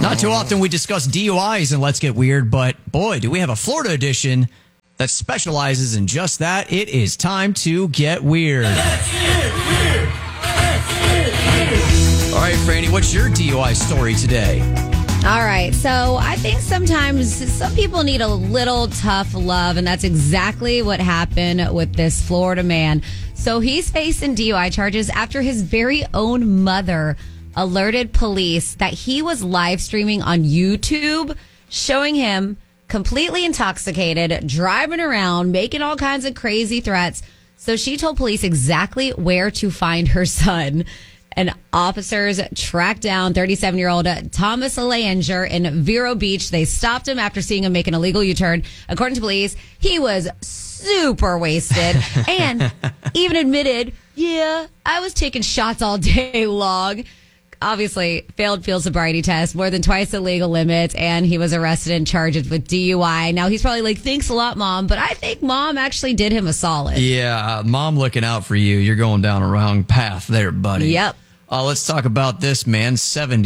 Not too often we discuss DUIs and Let's Get Weird, but boy, do we have a Florida edition that specializes in just that. It is time to get weird. Let's get weird. Let's get weird. All right, Franny, what's your DUI story today? All right, so I think sometimes some people need a little tough love, and that's exactly what happened with this Florida man. So he's facing DUI charges after his very own mother alerted police that he was live streaming on YouTube, showing him completely intoxicated, driving around, making all kinds of crazy threats. So she told police exactly where to find her son. And officers tracked down 37-year-old Thomas Leanger in Vero Beach. They stopped him after seeing him make an illegal U-turn. According to police, he was super wasted and even admitted, yeah, I was taking shots all day long. Obviously, failed field sobriety test, more than twice the legal limit, and he was arrested and charged with DUI. Now, he's probably like, thanks a lot, Mom, but I think Mom actually did him a solid. Yeah, Mom looking out for you. You're going down a wrong path there, buddy. Yep. Let's talk about this man,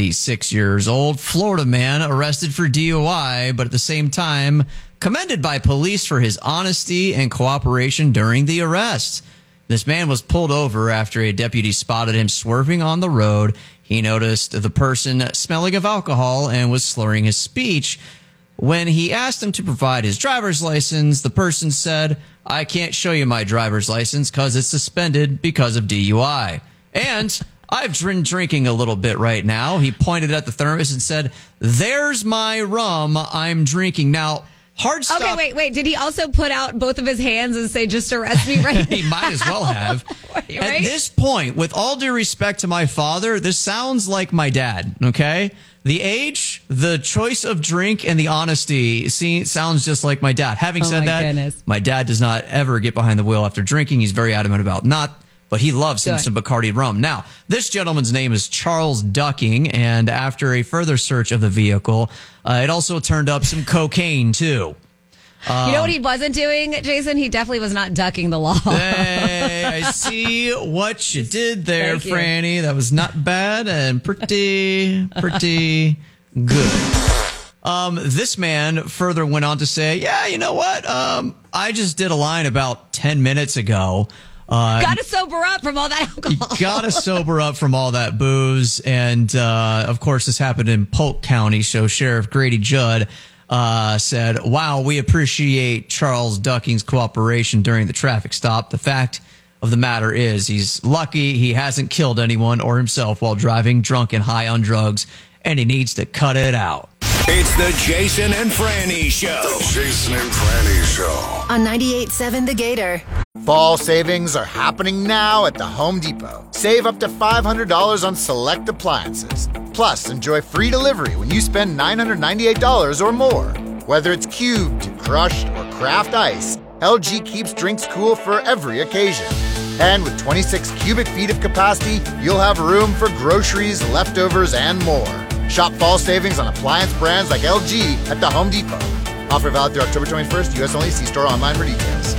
76 years old, Florida man, arrested for DUI, but at the same time, commended by police for his honesty and cooperation during the arrest. This man was pulled over after a deputy spotted him swerving on the road. He noticed the person smelling of alcohol and was slurring his speech. When he asked him to provide his driver's license, the person said, I can't show you my driver's license because it's suspended because of DUI. And I've been drinking a little bit right now. He pointed at the thermos and said, there's my rum I'm drinking. Now, hard stop. Okay, wait. Did he also put out both of his hands and say, just arrest me right now? He might as well have. Right? At this point, with all due respect to my father, this sounds like my dad, okay? The age, the choice of drink, and the honesty sounds just like my dad. Having said that, goodness. My dad does not ever get behind the wheel after drinking. He's very adamant about not, but he loves him some Bacardi rum. Now, this gentleman's name is Charles Ducking, and after a further search of the vehicle, it also turned up some cocaine, too. You know what he wasn't doing, Jason? He definitely was not ducking the law. Hey, I see what you did there, Thank you. Franny. That was not bad and pretty good. This man further went on to say, yeah, you know what? I just did a line about 10 minutes ago. Gotta sober up from all that alcohol. You gotta sober up from all that booze. And, of course, this happened in Polk County. So Sheriff Grady Judd said, wow, we appreciate Charles Ducking's cooperation during the traffic stop. The fact of the matter is he's lucky he hasn't killed anyone or himself while driving drunk and high on drugs, and he needs to cut it out. It's the Jason and Franny Show. The Jason and Franny Show. On 98.7 The Gator. Fall savings are happening now at the Home Depot. Save up to $500 on select appliances. Plus, enjoy free delivery when you spend $998 or more. Whether it's cubed, crushed, or craft ice, LG keeps drinks cool for every occasion. And with 26 cubic feet of capacity, you'll have room for groceries, leftovers, and more. Shop fall savings on appliance brands like LG at the Home Depot. Offer valid through October 21st, U.S. only. See store online for details.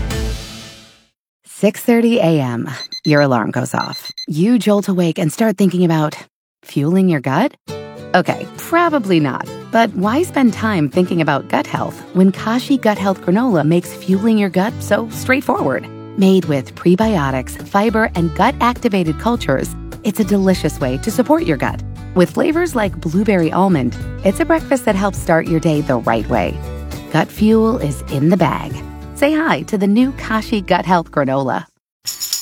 6:30 a.m. Your alarm goes off. You jolt awake and start thinking about fueling your gut? Okay, probably not. But why spend time thinking about gut health when Kashi Gut Health Granola makes fueling your gut so straightforward? Made with prebiotics, fiber, and gut-activated cultures, it's a delicious way to support your gut. With flavors like blueberry almond, it's a breakfast that helps start your day the right way. Gut fuel is in the bag. Say hi to the new Kashi Gut Health Granola.